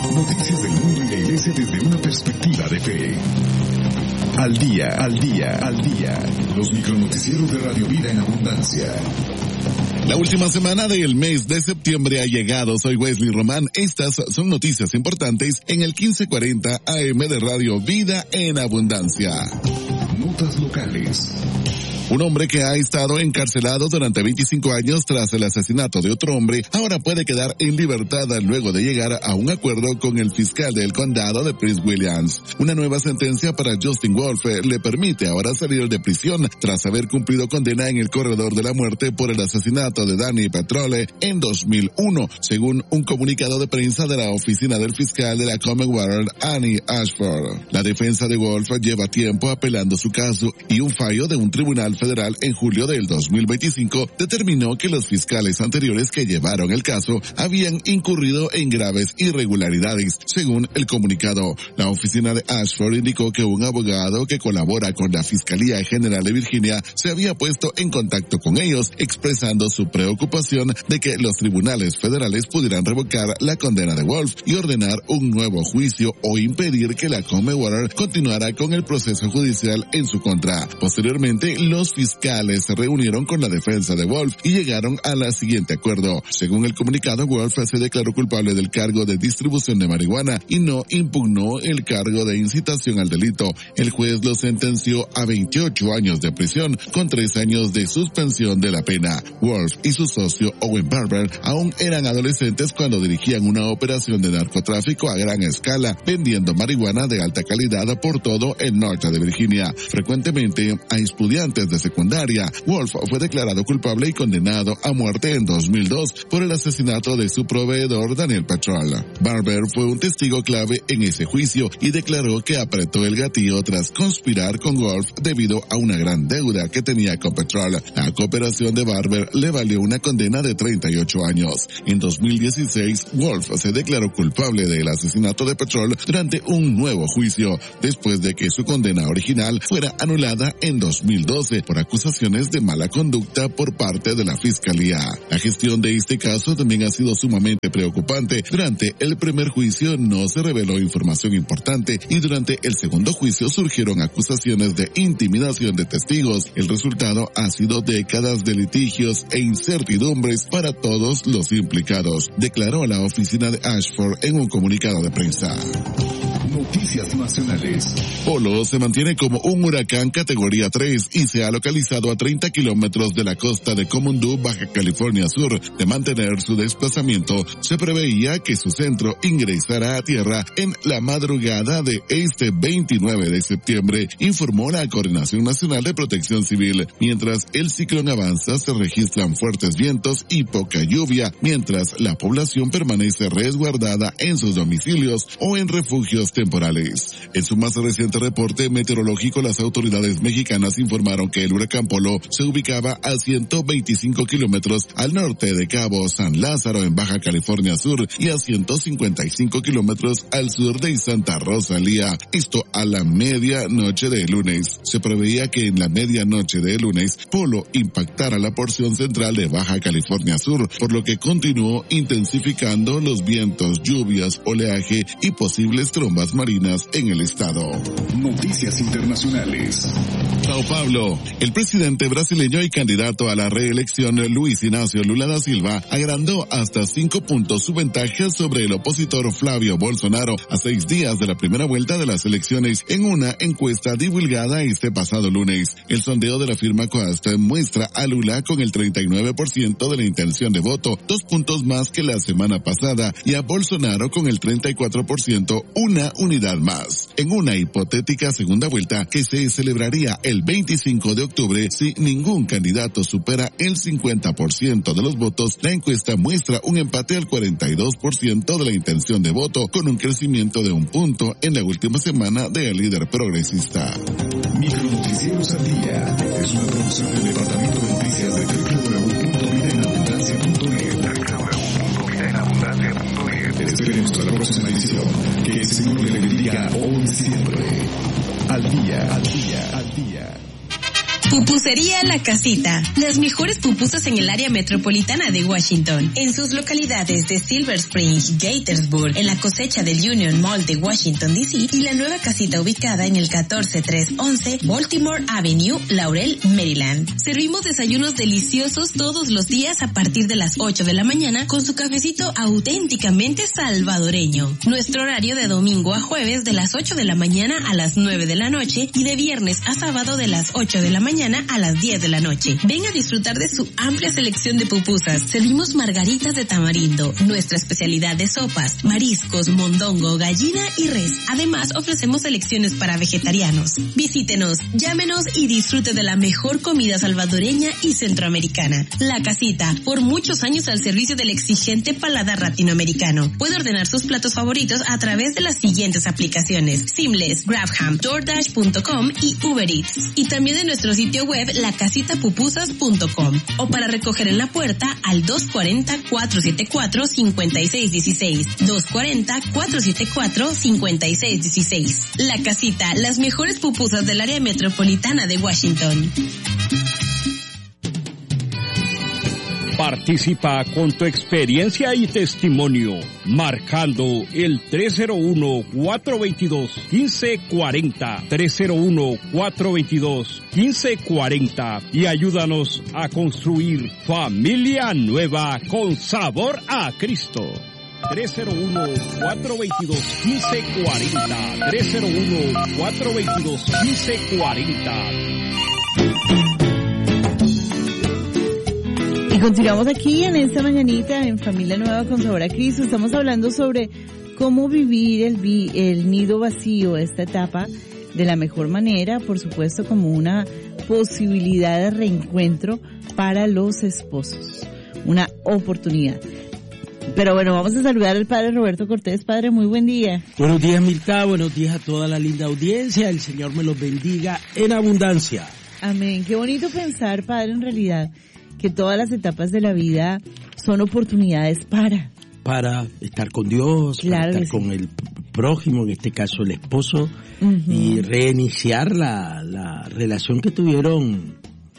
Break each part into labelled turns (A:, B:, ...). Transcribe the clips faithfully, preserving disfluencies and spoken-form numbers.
A: Noticias del mundo y la iglesia desde una perspectiva de fe. Al día, al día, al día. Los micronoticieros de Radio Vida en Abundancia.
B: La última semana del mes de septiembre ha llegado. Soy Wesley Román. Estas son noticias importantes en el quince cuarenta A M de Radio Vida en Abundancia.
A: Notas locales.
B: Un hombre que ha estado encarcelado durante veinticinco años tras el asesinato de otro hombre ahora puede quedar en libertad luego de llegar a un acuerdo con el fiscal del condado de Prince Williams. Una nueva sentencia para Justin Wolf le permite ahora salir de prisión tras haber cumplido condena en el corredor de la muerte por el asesinato de Danny Petrole en dos mil uno, según un comunicado de prensa de la oficina del fiscal de la Commonwealth, Annie Ashford. La defensa de Wolf lleva tiempo apelando su caso y un fallo de un tribunal federal en julio del dos mil veinticinco determinó que los fiscales anteriores que llevaron el caso habían incurrido en graves irregularidades. Según el comunicado, la oficina de Ashford indicó que un abogado que colabora con la Fiscalía General de Virginia se había puesto en contacto con ellos, expresando su preocupación de que los tribunales federales pudieran revocar la condena de Wolf y ordenar un nuevo juicio o impedir que la Commonwealth continuara con el proceso judicial en su contra. Posteriormente, los fiscales se reunieron con la defensa de Wolf y llegaron al siguiente acuerdo. Según el comunicado, Wolf se declaró culpable del cargo de distribución de marihuana y no impugnó el cargo de incitación al delito. El juez lo sentenció a veintiocho años de prisión con tres años de suspensión de la pena. Wolf y su socio Owen Barber aún eran adolescentes cuando dirigían una operación de narcotráfico a gran escala, vendiendo marihuana de alta calidad por todo el norte de Virginia. Frecuentemente a estudiantes de secundaria. Wolf fue declarado culpable y condenado a muerte en dos mil dos por el asesinato de su proveedor Daniel Petrole. Barber fue un testigo clave en ese juicio y declaró que apretó el gatillo tras conspirar con Wolf debido a una gran deuda que tenía con Petrole. La cooperación de Barber le valió una condena de treinta y ocho años. En dos mil dieciséis, Wolf se declaró culpable del asesinato de Petrole durante un nuevo juicio, después de que su condena original fuera anulada en dos mil doce por acusaciones de mala conducta por parte de la Fiscalía. La gestión de este caso también ha sido sumamente preocupante. Durante el primer juicio no se reveló información importante y durante el segundo juicio surgieron acusaciones de intimidación de testigos. El resultado ha sido décadas de litigios e incertidumbres para todos los implicados, declaró la oficina de Ashford en un comunicado de prensa.
A: Noticias nacionales.
B: Polo se mantiene como un huracán categoría tres y se ha localizado a treinta kilómetros de la costa de Comundú, Baja California Sur. De mantener su desplazamiento, se preveía que su centro ingresara a tierra en la madrugada de este veintinueve de septiembre, informó la Coordinación Nacional de Protección Civil. Mientras el ciclón avanza, se registran fuertes vientos y poca lluvia, mientras la población permanece resguardada en sus domicilios o en refugios temporales. En su más reciente reporte meteorológico, las autoridades mexicanas informaron que el huracán Polo se ubicaba a ciento veinticinco kilómetros al norte de Cabo San Lázaro en Baja California Sur y a ciento cincuenta y cinco kilómetros al sur de Santa Rosalía. Esto a la medianoche de lunes. Se preveía que en la medianoche de lunes Polo impactara la porción central de Baja California Sur, por lo que continuó intensificando los vientos, lluvias, oleaje y posibles trombas marinas en el estado.
A: Noticias internacionales.
B: Sao Paulo. El presidente brasileño y candidato a la reelección Luis Ignacio Lula da Silva agrandó hasta cinco puntos su ventaja sobre el opositor Flavio Bolsonaro a seis días de la primera vuelta de las elecciones en una encuesta divulgada este pasado lunes. El sondeo de la firma Coast muestra a Lula con el treinta y nueve por ciento de la intención de voto, dos puntos más que la semana pasada, y a Bolsonaro con el treinta y cuatro por ciento, una unidad más. En una hipotética segunda vuelta que se celebraría el veinticinco de octubre, si ningún candidato supera el cincuenta por ciento de los votos, la encuesta muestra un empate al cuarenta y dos por ciento de la intención de voto, con un crecimiento de un punto en la última semana del líder progresista.
A: Micronoticieros al día es una producción del Departamento de Noticias de doble u doble u doble u punto vida en abundancia punto net. doble u doble u doble u punto vida en abundancia punto net. Te esperemos a la próxima edición. Que el Señor le bendiga hoy y siempre. Al día, al día, al día.
C: Pupusería La Casita. Las mejores pupusas en el área metropolitana de Washington. En sus localidades de Silver Spring, Gaithersburg, en la cosecha del Union Mall de Washington, D C y la nueva casita ubicada en el catorce tres once Baltimore Avenue, Laurel, Maryland. Servimos desayunos deliciosos todos los días a partir de las ocho de la mañana con su cafecito auténticamente salvadoreño. Nuestro horario de domingo a jueves de las ocho de la mañana a las nueve de la noche y de viernes a sábado de las ocho de la mañana a las diez de la noche. Ven a disfrutar de su amplia selección de pupusas. Servimos margaritas de tamarindo, nuestra especialidad de sopas, mariscos, mondongo, gallina y res. Además, ofrecemos selecciones para vegetarianos. Visítenos, llámenos y disfrute de la mejor comida salvadoreña y centroamericana. La Casita, por muchos años al servicio del exigente paladar latinoamericano. Puede ordenar sus platos favoritos a través de las siguientes aplicaciones: Seamless, Grabham, DoorDash punto com y Uber Eats. Y también de nuestro sitio web la casita pupusas punto com o para recoger en la puerta al dos cuatro cero, cuatro siete cuatro, cinco seis uno seis, dos cuatro cero, cuatro siete cuatro, cinco seis uno seis. La Casita, las mejores pupusas del área metropolitana de Washington.
D: Participa con tu experiencia y testimonio, marcando el tres cero uno, cuatro dos dos, uno cinco cuatro cero, tres cero uno, cuatro dos dos, uno cinco cuatro cero y ayúdanos a construir familia nueva con sabor a Cristo. tres cero uno, cuatro dos dos, uno cinco cuatro cero, tres cero uno, cuatro dos dos, uno cinco cuatro cero.
E: Y continuamos aquí en esta mañanita en Familia Nueva con Sabor a Cristo. Estamos hablando sobre cómo vivir el, vi, el nido vacío, esta etapa, de la mejor manera, por supuesto, como una posibilidad de reencuentro para los esposos. Una oportunidad. Pero bueno, vamos a saludar al Padre Roberto Cortés. Padre, muy buen día.
F: Buenos días, Mirta. Buenos días a toda la linda audiencia. El Señor me los bendiga en abundancia.
E: Amén. Qué bonito pensar, Padre, en realidad, que todas las etapas de la vida son oportunidades para...
F: Para estar con Dios,
E: claro,
F: para estar con sí. el prójimo, en este caso el esposo, uh-huh. y reiniciar la, la relación que tuvieron.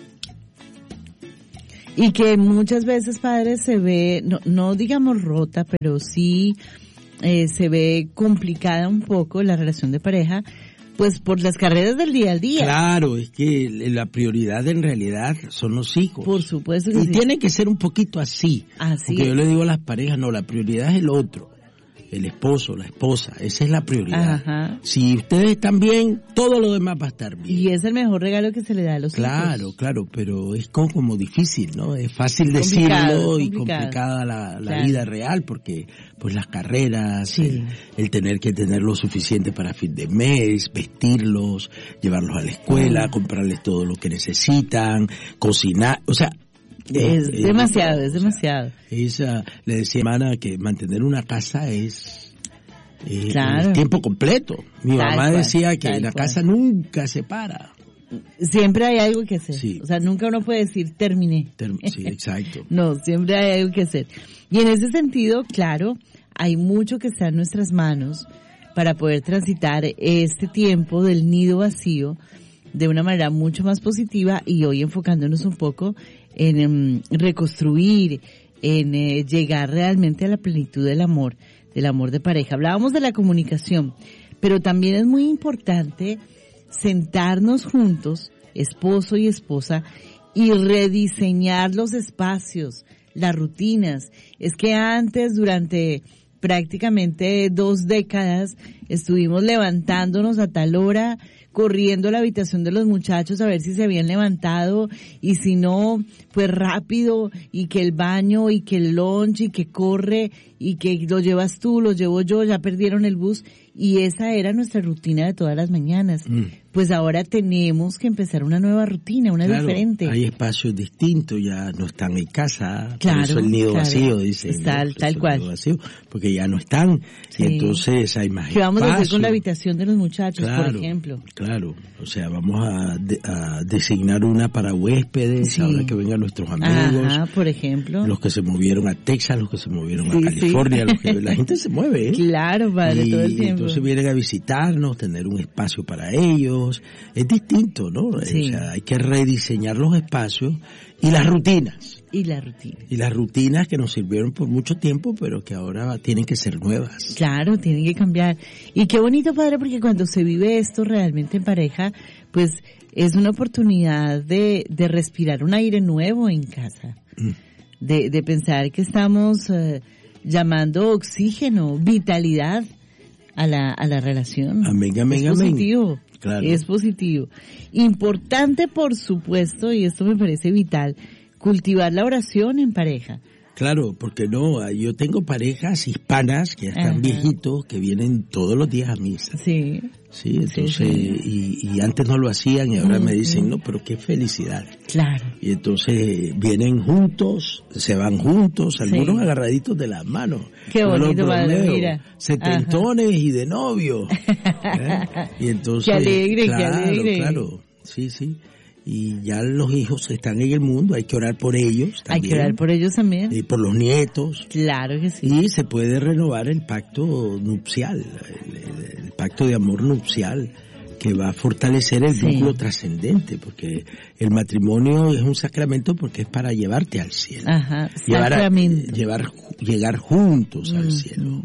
E: Y que muchas veces, Padre, se ve, no, no digamos rota, pero sí eh, se ve complicada un poco la relación de pareja, pues por las carreras del día al día.
F: Claro, es que la prioridad en realidad son los hijos.
E: Por supuesto que
F: y
E: sí.
F: tiene que ser un poquito así.
E: Así
F: porque
E: es.
F: yo le digo a las parejas, no, la prioridad es el otro. El esposo, la esposa, esa es la prioridad.
E: Ajá.
F: Si ustedes están bien, todo lo demás va a estar bien.
E: Y es el mejor regalo que se le da a los
F: claro,
E: hijos.
F: Claro, claro, pero es como, como difícil, ¿no? Es fácil
E: complicado,
F: decirlo
E: es
F: y complicada la, la claro. vida real, porque pues las carreras, sí. el, el tener que tener lo suficiente para fin de mes, vestirlos, llevarlos a la escuela, mm. comprarles todo lo que necesitan, cocinar, o sea...
E: Es eh, demasiado, eh, es demasiado.
F: Esa, le decía a hermana que mantener una casa es, eh,
E: claro.
F: es tiempo completo. Mi
E: tal
F: mamá
E: cual,
F: decía que la
E: cual.
F: casa nunca se para.
E: Siempre hay algo que hacer.
F: Sí.
E: O sea, nunca uno puede decir terminé.
F: Term- sí, exacto.
E: No, siempre hay algo que hacer. Y en ese sentido, claro, hay mucho que está en nuestras manos para poder transitar este tiempo del nido vacío de una manera mucho más positiva y hoy enfocándonos un poco en um, reconstruir, en eh, llegar realmente a la plenitud del amor, del amor de pareja. Hablábamos de la comunicación, pero también es muy importante sentarnos juntos, esposo y esposa, y rediseñar los espacios, las rutinas. Es que antes, durante prácticamente dos décadas, estuvimos levantándonos a tal hora, corriendo a la habitación de los muchachos a ver si se habían levantado y si no, pues rápido y que el baño y que el lunch y que corre y que lo llevas tú, lo llevo yo, ya perdieron el bus y esa era nuestra rutina de todas las mañanas. Mm. Pues ahora tenemos que empezar una nueva rutina, una
F: claro,
E: diferente.
F: Hay espacios distintos, ya no están en casa,
E: claro,
F: por eso el nido
E: claro.
F: vacío, dicen.
E: Está
F: ¿no?
E: tal cual.
F: El nido vacío, porque ya no están, sí. Y entonces hay más
E: que vamos vamos a hacer con la habitación de los muchachos,
F: claro,
E: por ejemplo?
F: Claro, o sea, vamos a, de, a designar una para huéspedes, sí. ahora que vengan nuestros amigos.
E: Ajá, por ejemplo.
F: Los que se movieron a Texas, los que se movieron sí, a California, sí. los que, la gente se mueve, ¿eh?
E: Claro, padre,
F: y,
E: todo el tiempo.
F: Entonces vienen a visitarnos, tener un espacio para ellos. Es distinto, ¿no? Sí. O sea, hay que rediseñar los espacios y las rutinas.
E: Y la rutina.
F: Y las rutinas que nos sirvieron por mucho tiempo, pero que ahora tienen que ser nuevas.
E: Claro, tienen que cambiar. Y qué bonito, padre, porque cuando se vive esto realmente en pareja, pues es una oportunidad de, de respirar un aire nuevo en casa. Mm. De, de pensar que estamos eh, llamando oxígeno, vitalidad a la, a la relación.
F: Amén, amén,
E: es
F: amén.
E: Positivo.
F: Claro.
E: Es positivo. Importante, por supuesto, y esto me parece vital, cultivar la oración en pareja.
F: Claro, porque no, yo tengo parejas hispanas que ya están Ajá. viejitos, que vienen todos los días a misa.
E: Sí.
F: Sí, entonces, sí, sí. Y, y antes no lo hacían y ahora uh-huh. me dicen, no, pero qué felicidad.
E: Claro.
F: Y entonces vienen juntos, se van juntos, algunos sí. agarraditos de las manos.
E: Qué bonito, padre, mira.
F: Setentones Ajá. y de novio. ¿eh? Y entonces,
E: qué alegre,
F: claro,
E: qué alegre.
F: Claro, sí, sí. Y ya los hijos están en el mundo, hay que orar por ellos también.
E: Hay que orar por ellos también.
F: Y por los nietos.
E: Claro que sí.
F: Y se puede renovar el pacto nupcial, el, el, el pacto de amor nupcial, que va a fortalecer el sí. vínculo trascendente, porque el matrimonio es un sacramento porque es para llevarte al cielo.
E: Ajá,
F: llevar
E: sacramento.
F: A, llevar, llegar juntos al uh-huh. cielo.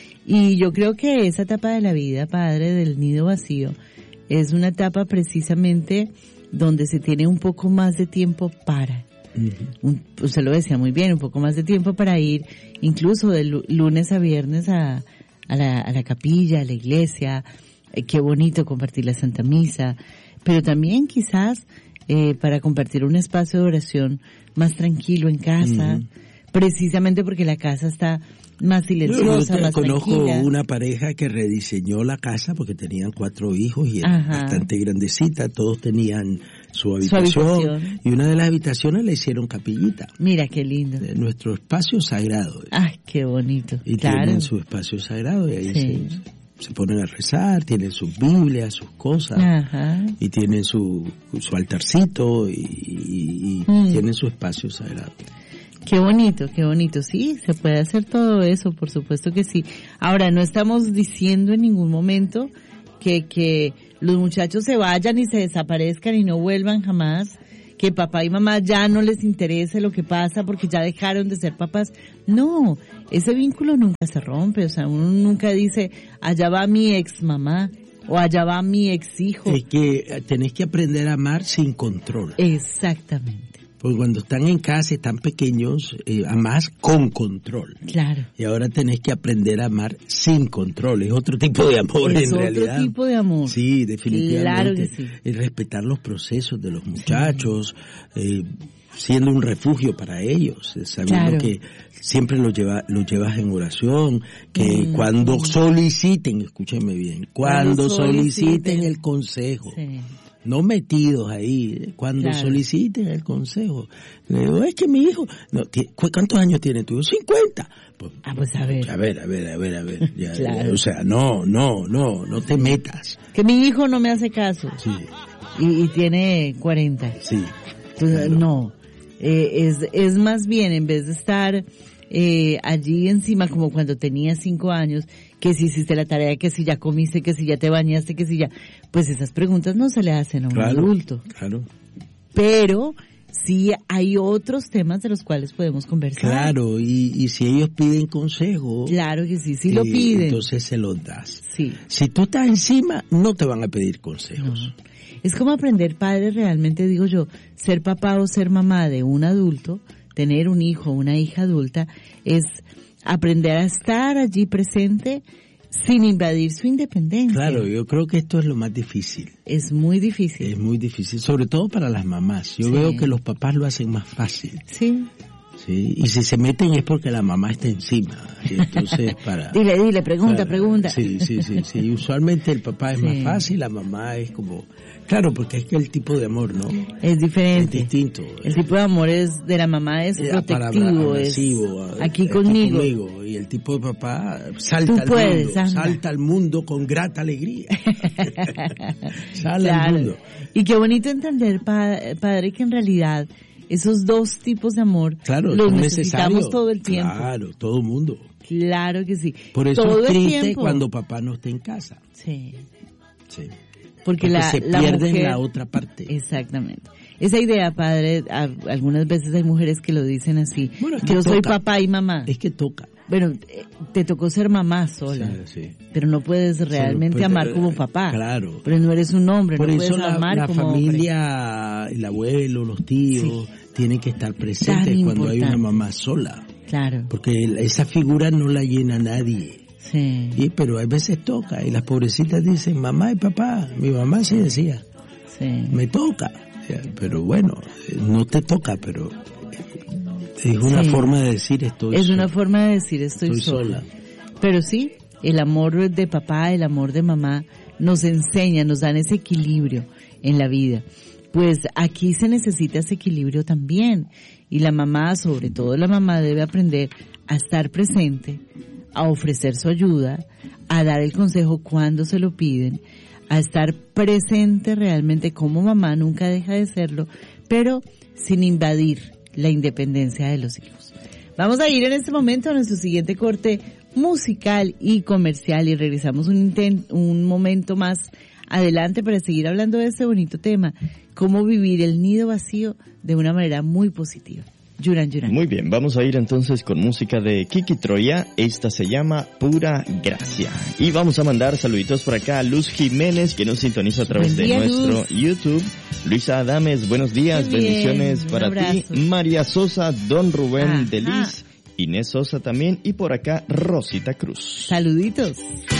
E: Y yo creo que esa etapa de la vida, padre, del nido vacío, es una etapa precisamente donde se tiene un poco más de tiempo para, uh-huh. un, usted lo decía muy bien, un poco más de tiempo para ir incluso de lunes a viernes a, a, la, a la capilla, a la iglesia, eh, qué bonito compartir la Santa Misa, pero también quizás eh, para compartir un espacio de oración más tranquilo en casa, uh-huh. precisamente porque la casa está más silenciosa,
F: yo
E: más
F: conozco
E: tranquila.
F: Una pareja que rediseñó la casa porque tenían cuatro hijos y era
E: Ajá.
F: bastante grandecita, todos tenían su habitación,
E: su habitación
F: y una de las habitaciones le hicieron capillita.
E: Mira qué lindo.
F: De nuestro espacio sagrado.
E: Ay, qué bonito.
F: Y
E: claro.
F: tienen su espacio sagrado y ahí
E: sí.
F: se, se ponen a rezar, tienen sus Biblias, sus cosas,
E: Ajá.
F: y tienen su, su altarcito y, y, y mm. tienen su espacio sagrado.
E: Qué bonito, qué bonito. Sí, se puede hacer todo eso, por supuesto que sí. Ahora, no estamos diciendo en ningún momento que, que los muchachos se vayan y se desaparezcan y no vuelvan jamás, que papá y mamá ya no les interese lo que pasa porque ya dejaron de ser papás. No, ese vínculo nunca se rompe, o sea, uno nunca dice, allá va mi ex mamá o allá va mi ex hijo.
F: Es que tenés que aprender a amar sin control.
E: Exactamente.
F: Porque cuando están en casa, están pequeños, eh, amás con control.
E: Claro.
F: Y ahora tenés que aprender a amar sin control. Es otro tipo de amor
E: es
F: en realidad.
E: Es otro tipo de amor.
F: Sí, definitivamente.
E: Claro que sí.
F: Es respetar los procesos de los muchachos, sí. eh, siendo un refugio para ellos, sabiendo claro. que siempre los lleva, los llevas en oración, que mm. cuando soliciten, escúchenme bien, cuando, cuando soliciten, soliciten el consejo. Sí. No metidos ahí, cuando claro. soliciten el consejo. Le digo, es que mi hijo, no, ¿cuántos años tiene tu hijo? cincuenta. Pues,
E: ah, pues a ver.
F: A ver, a ver, a ver, a ver. Ya,
E: claro.
F: ya, o sea, no, no, no, no te metas.
E: Que mi hijo no me hace caso.
F: Sí.
E: Y, y tiene cuarenta.
F: Sí.
E: Entonces, claro. no. Eh, es, es más bien, en vez de estar eh, allí encima como cuando tenía cinco años, que si hiciste la tarea, que si ya comiste, que si ya te bañaste, que si ya... Pues esas preguntas no se le hacen a un
F: claro,
E: adulto.
F: Claro.
E: Pero sí hay otros temas de los cuales podemos conversar.
F: Claro, y, y si ellos piden consejo...
E: Claro que sí, sí eh, lo piden.
F: Entonces se los das.
E: Sí.
F: Si tú estás encima, no te van a pedir consejos.
E: No. Es como aprender, padre, realmente digo yo, ser papá o ser mamá de un adulto, tener un hijo o una hija adulta, es aprender a estar allí presente sin invadir su independencia.
F: Claro, yo creo que esto es lo más difícil.
E: Es muy difícil.
F: Es muy difícil, sobre todo para las mamás. Yo sí. veo que los papás lo hacen más fácil.
E: Sí.
F: Sí, y si se meten es porque la mamá está encima. Entonces, para...
E: dile, dile, pregunta,
F: para,
E: pregunta.
F: Sí, sí, sí, sí. Usualmente el papá es
E: sí.
F: más fácil, la mamá es como Claro, porque es que el tipo de amor, ¿no?
E: Es diferente.
F: Es distinto.
E: El tipo de amor es de la mamá es
F: Eh,
E: protectivo,
F: para-
E: es
F: abrasivo,
E: aquí
F: está
E: conmigo.
F: conmigo. Y el tipo de papá salta
E: Tú
F: al
E: puedes,
F: mundo,
E: anda.
F: salta al mundo con grata alegría. Sale
E: Claro.
F: al mundo.
E: Y qué bonito entender, pa- padre, que en realidad esos dos tipos de amor
F: Claro,
E: los
F: son
E: necesitamos
F: necesarios.
E: todo el tiempo.
F: Claro, todo el mundo.
E: Claro que sí.
F: Por eso
E: todo
F: es
E: el
F: triste
E: tiempo.
F: cuando papá no está en casa.
E: Sí.
F: Sí.
E: Porque,
F: Porque
E: la,
F: se
E: la
F: pierde en
E: mujer-
F: la otra parte.
E: Exactamente. Esa idea, padre, a- algunas veces hay mujeres que lo dicen así.
F: Bueno, es que
E: Yo soy
F: toca.
E: papá y mamá.
F: Es que toca.
E: Bueno, eh, te tocó ser mamá sola.
F: Sí, sí.
E: Pero no puedes realmente
F: Pero,
E: amar
F: eh,
E: como papá.
F: claro.
E: Pero no eres un hombre,
F: Por
E: no
F: eso
E: puedes
F: la,
E: amar
F: la
E: como hombre.
F: familia, el abuelo, los tíos, tienen que estar presentes
E: Tan
F: cuando hay una
E: importante.
F: mamá sola.
E: Claro.
F: Porque el- esa figura no la llena nadie.
E: Sí.
F: Y, pero a veces toca. Y las pobrecitas dicen, mamá y papá. Mi mamá sí decía,
E: Sí.
F: me toca. O sea, pero bueno, eh, no te toca, pero es una
E: Sí.
F: forma de decir estoy
E: Es una
F: sola.
E: forma de decir estoy,
F: Estoy
E: sola.
F: sola.
E: Pero sí, el amor de papá, el amor de mamá nos enseña, nos dan ese equilibrio en la vida. Pues aquí se necesita ese equilibrio también. Y la mamá, sobre todo la mamá, debe aprender a estar presente, a ofrecer su ayuda, a dar el consejo cuando se lo piden, a estar presente realmente como mamá, nunca deja de serlo, pero sin invadir la independencia de los hijos. Vamos a ir en este momento a nuestro siguiente corte musical y comercial y regresamos un, inten- un momento más adelante para seguir hablando de este bonito tema, cómo vivir el nido vacío de una manera muy positiva. Yuran, Yuran.
G: Muy bien, vamos a ir entonces con música de Kiki Troya. Esta se llama Pura Gracia. Y vamos a mandar saluditos por acá a Luz Jiménez, que nos sintoniza a través
E: Buen día,
G: de nuestro
E: Luz.
G: YouTube. Luisa Adames, buenos días,
E: Qué bien,
G: bendiciones
E: un
G: para
E: abrazo.
G: ti. María Sosa, Don Rubén
E: Ajá.
G: Delis, Inés Sosa también, y por acá Rosita Cruz.
E: Saluditos.